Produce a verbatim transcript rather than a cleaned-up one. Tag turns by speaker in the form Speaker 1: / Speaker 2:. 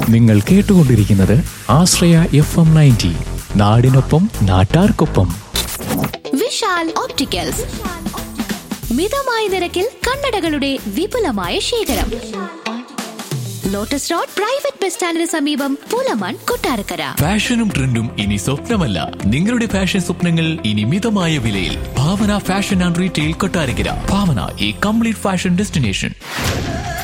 Speaker 1: നിങ്ങൾ കേട്ടുകൊണ്ടിരിക്കുന്നത് ആശ്രയ F M ninety, നാടിനൊപ്പം നാട്ടാർക്കൊപ്പം.
Speaker 2: വിശാൽ ഓപ്റ്റിക്കൽസ്, മിതമായ നിരക്കിൽ കണ്ണടകളുടെ വിപുലമായ ശേഖരം. ലോട്ടസ് റോഡ് പ്രൈവറ്റ് ബസ് സ്റ്റാൻഡിന് സമീപം, പുലമൺ, കൊട്ടാരക്കര.
Speaker 3: ഫാഷനും ട്രെൻഡും ഇനി സ്വപ്നമല്ല, നിങ്ങളുടെ ഫാഷൻ സ്വപ്നങ്ങൾ ഇനി മിതമായ വിലയിൽ. ഭാവന ഫാഷൻ ആൻഡ് റീറ്റെയിൽ, കൊട്ടാരക്കര. ഭാവന, ഈ കംപ്ലീറ്റ് ഫാഷൻ ഡെസ്റ്റിനേഷൻ.